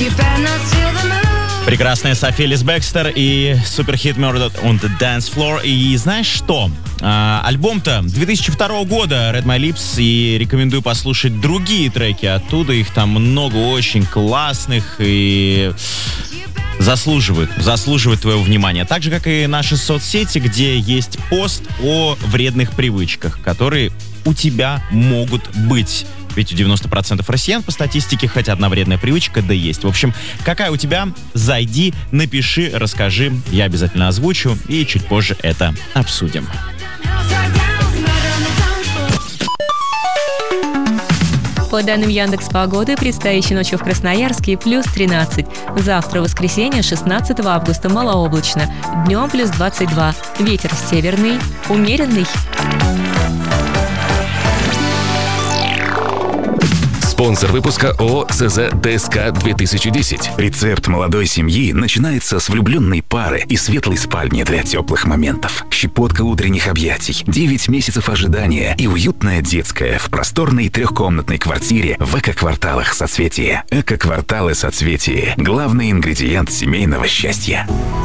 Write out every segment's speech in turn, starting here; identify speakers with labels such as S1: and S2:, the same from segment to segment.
S1: Прекрасная Софи Элис Бекстер и суперхит Murder on the Dance Floor. И знаешь что? Альбом-то 2002 года Read My Lips, и рекомендую послушать другие треки оттуда. Их там много очень классных и заслуживают твоего внимания. Так же, как и наши соцсети, где есть пост о вредных привычках, которые у тебя могут быть. Ведь у 90% россиян по статистике хоть одна вредная привычка, да есть. В общем, какая у тебя? Зайди, напиши, расскажи. Я обязательно озвучу и чуть позже это обсудим.
S2: По данным Яндекс.Погоды, предстоящей ночью в Красноярске плюс 13. Завтра, воскресенье, 16 августа, малооблачно. Днем плюс 22. Ветер северный, умеренный.
S3: Спонсор выпуска ООО СЗ ДСК 2010.
S4: Рецепт молодой семьи начинается с влюбленной пары и светлой спальни для теплых моментов. Щепотка утренних объятий, 9 месяцев ожидания и уютная детская в просторной трехкомнатной квартире в эко-кварталах Соцветия. Эко-кварталы Соцветия – главный ингредиент семейного счастья.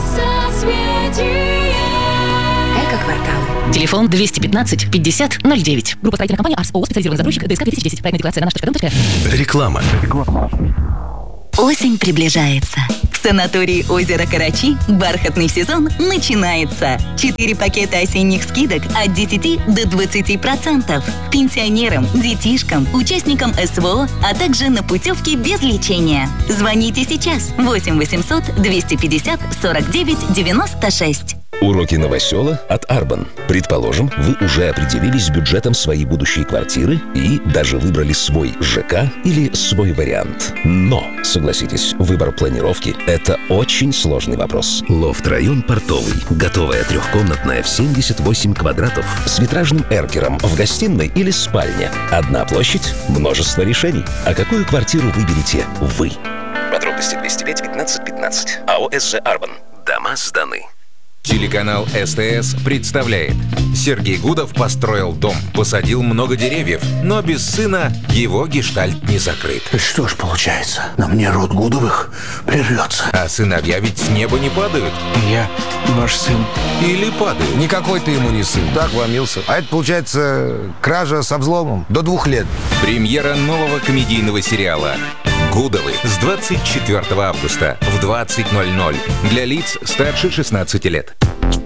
S5: Эко-квартал. Телефон 215 50 09. Группа строительной компании «Арс» ООО, специализированный застройщик, ДСК 2010. Проектная декларация на наш.дом.рф.
S3: Реклама.
S6: Осень приближается. В санатории озера Карачи бархатный сезон начинается. 4 пакета осенних скидок от 10 до 20%. Пенсионерам, детишкам, участникам СВО, а также на путевки без лечения. Звоните сейчас. 8 800 250 49 96.
S3: Уроки новосела от Арбан. Предположим, вы уже определились с бюджетом своей будущей квартиры и даже выбрали свой ЖК или свой вариант. Но, согласитесь, выбор планировки – это очень сложный вопрос. Лофт-район Портовый. Готовая трехкомнатная в 78 квадратов с витражным эркером в гостиной или спальне. Одна площадь, множество решений. А какую квартиру выберете вы? Подробности 205 15 15. АО «СЖ Арбан». Дома сданы.
S7: Телеканал СТС представляет. Сергей Гудов построил дом, посадил много деревьев, но без сына его гештальт не закрыт.
S8: Что ж получается, на мне род Гудовых прервется.
S7: А сыновья ведь с неба не падают.
S8: Я ваш сын.
S7: Или падают.
S9: Никакой ты ему не сын. Так вломился. А это получается кража со взломом до 2 лет.
S7: Премьера нового комедийного сериала «Гудовы» с 24 августа в 20:00 для лиц старше 16 лет.